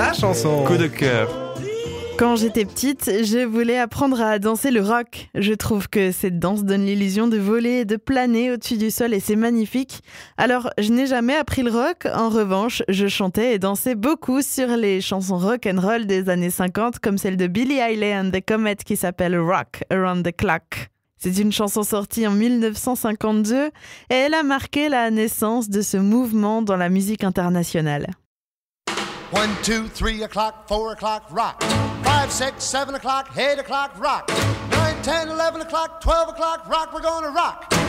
la chanson. Coup de cœur. Quand j'étais petite, je voulais apprendre à danser le rock. Je trouve que cette danse donne l'illusion de voler et de planer au-dessus du sol et c'est magnifique. Alors, je n'ai jamais appris le rock. En revanche, je chantais et dansais beaucoup sur les chansons rock'n'roll des années 50 comme celle de Billie Eilish and the Comet qui s'appelle Rock Around the Clock. C'est une chanson sortie en 1952 et elle a marqué la naissance de ce mouvement dans la musique internationale. 1, 2, 3 o'clock, 4 o'clock, rock. 5, 6, 7 o'clock, 8 o'clock, rock. 9, 10, 11 o'clock, 12 o'clock, rock. We're gonna rock.